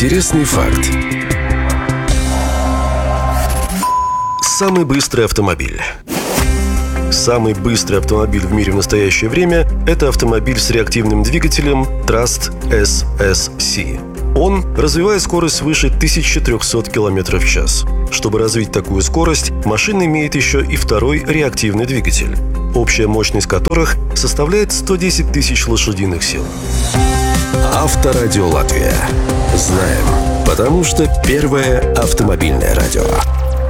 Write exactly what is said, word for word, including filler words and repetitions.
Интересный факт. Самый быстрый автомобиль. Самый быстрый автомобиль в мире в настоящее время – это автомобиль с реактивным двигателем Trust эс эс си. Он развивает скорость свыше тысячи трехсот километров в час. Чтобы развить такую скорость, машина имеет еще и второй реактивный двигатель, общая мощность которых составляет сто десять тысяч лошадиных сил. Авторадио Латвия. Знаем, потому что первое автомобильное радио.